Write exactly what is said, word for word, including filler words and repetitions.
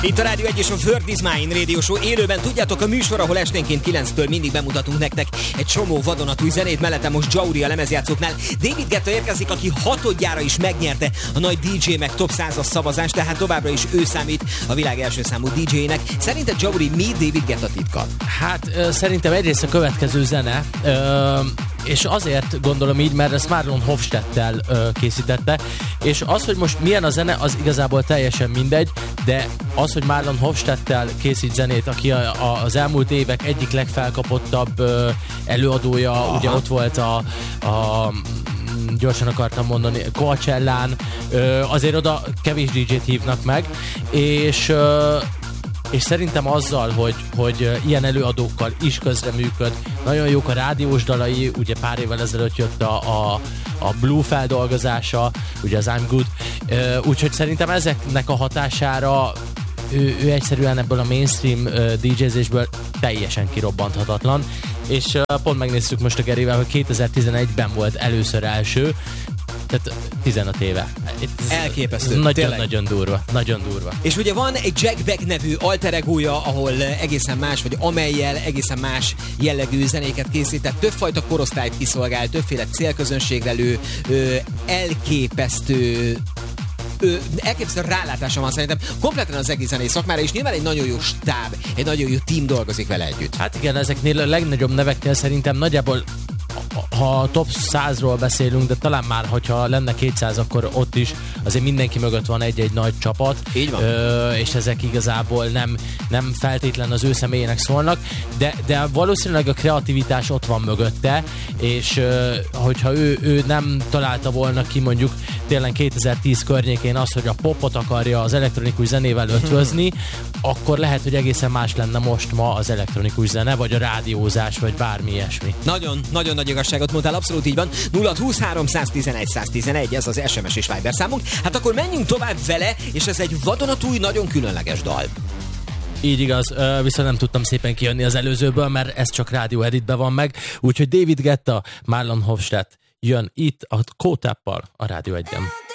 Itt a Rádió egy és a World is Mine Radio Show élőben. Tudjátok, a műsor, ahol esténként kilenctől mindig bemutatunk nektek egy csomó vadonatúj zenét. Mellettem most Jauri a lemezjátszóknál. David Guetta érkezik, aki hatodjára is megnyerte a nagy dé dzsé meg top százas szavazást, tehát továbbra is ő számít a világ első számú dé dzséjének. Szerinted, Jauri, mi David Guetta titka? Hát ö, szerintem egyrészt a következő zene, ö, és azért gondolom így, mert ezt Marlon Hofstadttel ö, készítette, és az, hogy most milyen a zene, az igazából teljesen mindegy, de az, hogy Marlon Hofstadttel készít zenét, aki a, a, az elmúlt évek egyik legfelkapottabb ö, előadója, aha, ugye ott volt a, a gyorsan akartam mondani, Coachellán, ö, azért oda kevés dé dzsét hívnak meg, és ö, és szerintem azzal, hogy, hogy ilyen előadókkal is közreműköd, nagyon jók a rádiós dalai, ugye pár évvel ezelőtt jött a, a, a Blue feldolgozása, ugye az I'm Good, úgyhogy szerintem ezeknek a hatására ő, ő egyszerűen ebből a mainstream dé dzsézésből teljesen kirobbanthatatlan, és pont megnéztük most a Gerivel, hogy kétezer-tizenegyben volt először első, tehát tizenöt éve. Elképesztő. Nagyon-nagyon durva. Nagyon durva. És ugye van egy Jack Beck nevű alter egója, ahol egészen más, vagy amellyel egészen más jellegű zenéket készített. Többfajta korosztályt kiszolgál, többféle célközönségre lő, elképesztő Ö, elképesztő rálátása van szerintem kompletten az egész zenei szakmára, és nyilván egy nagyon jó stáb, egy nagyon jó team dolgozik vele együtt. Hát igen, ezeknél a legnagyobb neveknél szerintem nagyjából, ha top százról beszélünk, de talán már, hogyha lenne kétszáz, akkor ott is azért mindenki mögött van egy-egy nagy csapat. Így van. Ö, és ezek igazából nem, nem feltétlen az ő személyének szólnak, de, de valószínűleg a kreativitás ott van mögötte, és ö, hogyha ő, ő nem találta volna ki mondjuk tényleg kétezer-tíz környékén az, hogy a popot akarja az elektronikus zenével ötvözni, hmm. akkor lehet, hogy egészen más lenne most ma az elektronikus zene, vagy a rádiózás, vagy bármi ilyesmi. Nagyon, nagyon nagy igazságot mondtál, abszolút így van. nulla húszhárom száztizenegy száztizenegy, ez az es em es és Viber számunk. Hát akkor menjünk tovább vele, és ez egy vadonatúj, nagyon különleges dal. Így igaz, viszont nem tudtam szépen kijönni az előzőből, mert ez csak rádió editben van meg, úgyhogy David Guetta, Marlon Hofstadt jön itt a Kótáppal a Rádió egyen.